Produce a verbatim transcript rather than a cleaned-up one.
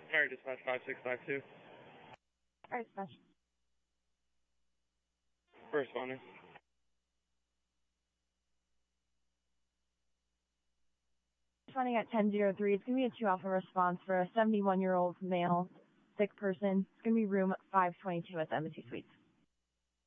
Alright, dispatch five six five two. Alright, dispatch. First responder. Responding at ten oh three, it's going to be a two alpha response for a seventy-one-year-old male, sick person. It's going to be room five twenty-two at the Embassy Suites.